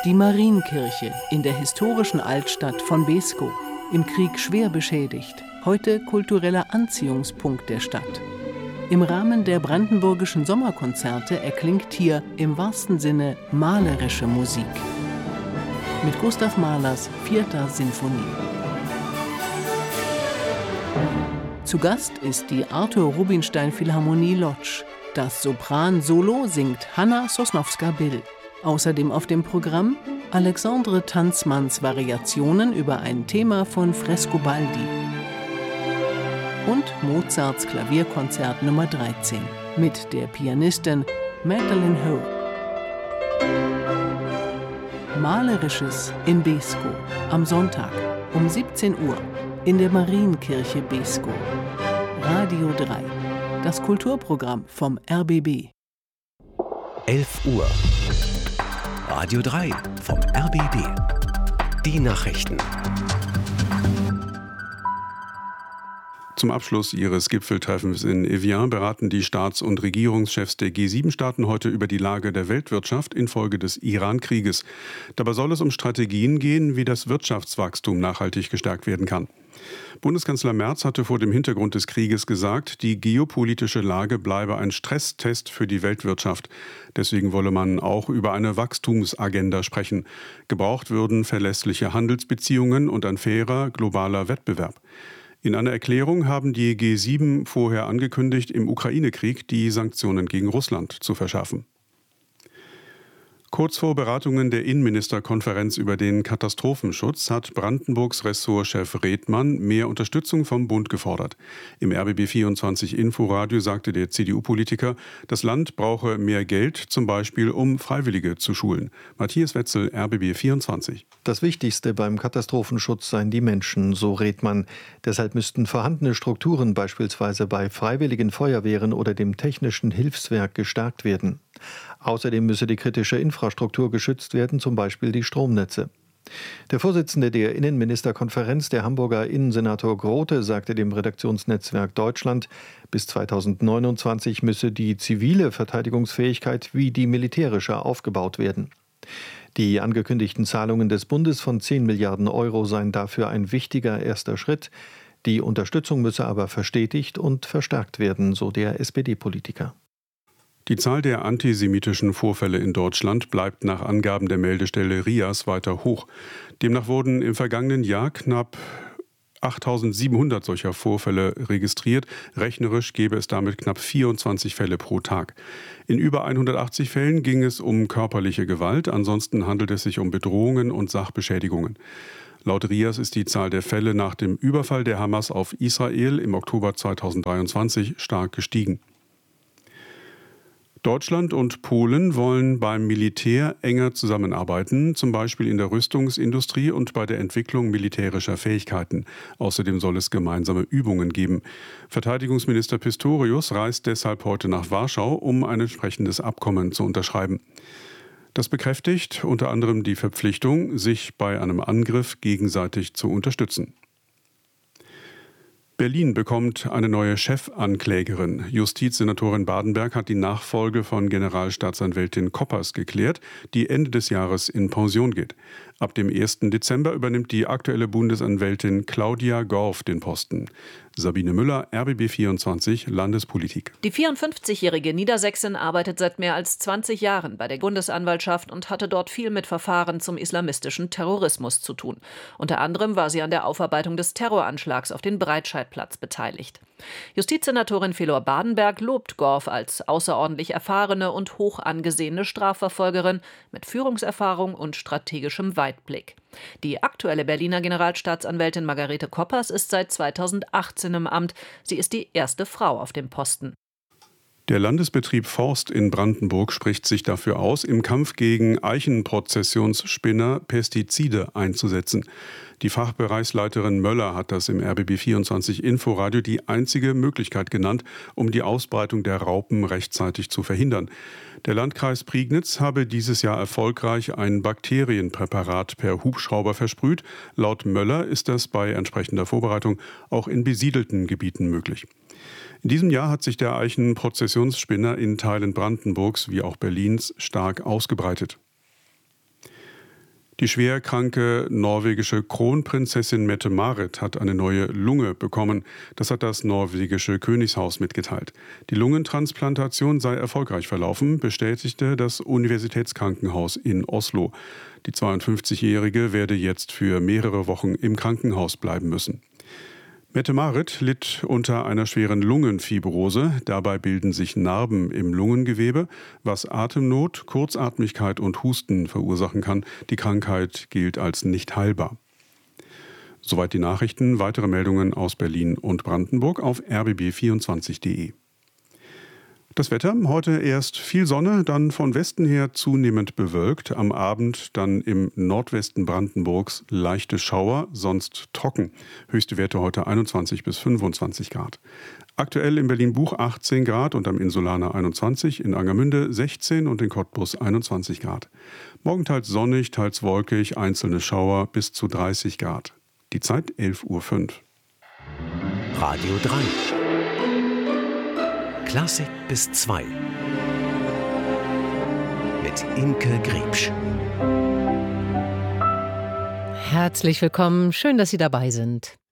Die Marienkirche in der historischen Altstadt von Beeskow, im Krieg schwer beschädigt, heute kultureller Anziehungspunkt der Stadt. Im Rahmen der brandenburgischen Sommerkonzerte erklingt hier im wahrsten Sinne malerische Musik. Mit Gustav Mahlers 4. Sinfonie. Zu Gast ist die Arthur Rubinstein Philharmonie Łódź. Das Sopran-Solo singt Hanna Sosnowska-Bill. Außerdem auf dem Programm Alexandre Tanzmanns Variationen über ein Thema von Frescobaldi. Und Mozarts Klavierkonzert Nummer 13 mit der Pianistin Magdalene Ho. Malerisches in Beeskow am Sonntag um 17 Uhr in der Marienkirche Beeskow. Radio 3, das Kulturprogramm vom RBB. 11 Uhr. Radio 3 vom RBB. Die Nachrichten. Zum Abschluss ihres Gipfeltreffens in Evian beraten die Staats- und Regierungschefs der G7-Staaten heute über die Lage der Weltwirtschaft infolge des Iran-Krieges. Dabei soll es um Strategien gehen, wie das Wirtschaftswachstum nachhaltig gestärkt werden kann. Bundeskanzler Merz hatte vor dem Hintergrund des Krieges gesagt, die geopolitische Lage bleibe ein Stresstest für die Weltwirtschaft. Deswegen wolle man auch über eine Wachstumsagenda sprechen. Gebraucht würden verlässliche Handelsbeziehungen und ein fairer globaler Wettbewerb. In einer Erklärung haben die G7 vorher angekündigt, im Ukraine-Krieg die Sanktionen gegen Russland zu verschärfen. Kurz vor Beratungen der Innenministerkonferenz über den Katastrophenschutz hat Brandenburgs Ressortchef Redmann mehr Unterstützung vom Bund gefordert. Im RBB 24 Inforadio sagte der CDU-Politiker, das Land brauche mehr Geld, zum Beispiel um Freiwillige zu schulen. Matthias Wetzel, RBB 24. Das Wichtigste beim Katastrophenschutz seien die Menschen, so Redmann. Deshalb müssten vorhandene Strukturen beispielsweise bei Freiwilligen Feuerwehren oder dem Technischen Hilfswerk gestärkt werden. Außerdem müsse die kritische Infrastruktur geschützt werden, zum Beispiel die Stromnetze. Der Vorsitzende der Innenministerkonferenz, der Hamburger Innensenator Grote, sagte dem Redaktionsnetzwerk Deutschland, bis 2029 müsse die zivile Verteidigungsfähigkeit wie die militärische aufgebaut werden. Die angekündigten Zahlungen des Bundes von 10 Milliarden Euro seien dafür ein wichtiger erster Schritt. Die Unterstützung müsse aber verstetigt und verstärkt werden, so der SPD-Politiker. Die Zahl der antisemitischen Vorfälle in Deutschland bleibt nach Angaben der Meldestelle RIAS weiter hoch. Demnach wurden im vergangenen Jahr knapp 8.700 solcher Vorfälle registriert. Rechnerisch gäbe es damit knapp 24 Fälle pro Tag. In über 180 Fällen ging es um körperliche Gewalt, ansonsten handelt es sich um Bedrohungen und Sachbeschädigungen. Laut RIAS ist die Zahl der Fälle nach dem Überfall der Hamas auf Israel im Oktober 2023 stark gestiegen. Deutschland und Polen wollen beim Militär enger zusammenarbeiten, zum Beispiel in der Rüstungsindustrie und bei der Entwicklung militärischer Fähigkeiten. Außerdem soll es gemeinsame Übungen geben. Verteidigungsminister Pistorius reist deshalb heute nach Warschau, um ein entsprechendes Abkommen zu unterschreiben. Das bekräftigt unter anderem die Verpflichtung, sich bei einem Angriff gegenseitig zu unterstützen. Berlin bekommt eine neue Chefanklägerin. Justizsenatorin Badenberg hat die Nachfolge von Generalstaatsanwältin Koppers geklärt, die Ende des Jahres in Pension geht. Ab dem 1. Dezember übernimmt die aktuelle Bundesanwältin Claudia Gorf den Posten. Sabine Müller, RBB 24, Landespolitik. Die 54-jährige Niedersächsin arbeitet seit mehr als 20 Jahren bei der Bundesanwaltschaft und hatte dort viel mit Verfahren zum islamistischen Terrorismus zu tun. Unter anderem war sie an der Aufarbeitung des Terroranschlags auf den Breitscheidplatz beteiligt. Justizsenatorin Felor Badenberg lobt Gorf als außerordentlich erfahrene und hoch angesehene Strafverfolgerin mit Führungserfahrung und strategischem Weitblick. Die aktuelle Berliner Generalstaatsanwältin Margarete Koppers ist seit 2018 im Amt. Sie ist die erste Frau auf dem Posten. Der Landesbetrieb Forst in Brandenburg spricht sich dafür aus, im Kampf gegen Eichenprozessionsspinner Pestizide einzusetzen. Die Fachbereichsleiterin Möller hat das im RBB 24 Inforadio die einzige Möglichkeit genannt, um die Ausbreitung der Raupen rechtzeitig zu verhindern. Der Landkreis Prignitz habe dieses Jahr erfolgreich ein Bakterienpräparat per Hubschrauber versprüht. Laut Möller ist das bei entsprechender Vorbereitung auch in besiedelten Gebieten möglich. In diesem Jahr hat sich der Eichenprozessionsspinner in Teilen Brandenburgs wie auch Berlins stark ausgebreitet. Die schwerkranke norwegische Kronprinzessin Mette-Marit hat eine neue Lunge bekommen. Das hat das norwegische Königshaus mitgeteilt. Die Lungentransplantation sei erfolgreich verlaufen, bestätigte das Universitätskrankenhaus in Oslo. Die 52-Jährige werde jetzt für mehrere Wochen im Krankenhaus bleiben müssen. Mette-Marit litt unter einer schweren Lungenfibrose. Dabei bilden sich Narben im Lungengewebe, was Atemnot, Kurzatmigkeit und Husten verursachen kann. Die Krankheit gilt als nicht heilbar. Soweit die Nachrichten. Weitere Meldungen aus Berlin und Brandenburg auf rbb24.de. Das Wetter, heute erst viel Sonne, dann von Westen her zunehmend bewölkt. Am Abend dann im Nordwesten Brandenburgs leichte Schauer, sonst trocken. Höchste Werte heute 21 bis 25 Grad. Aktuell in Berlin-Buch 18 Grad und am Insulaner 21, in Angermünde 16 und in Cottbus 21 Grad. Morgen teils sonnig, teils wolkig, einzelne Schauer bis zu 30 Grad. Die Zeit 11:05 Uhr. Radio 3. Klassik bis 2 mit Imke Griebsch. Herzlich willkommen, schön, dass Sie dabei sind.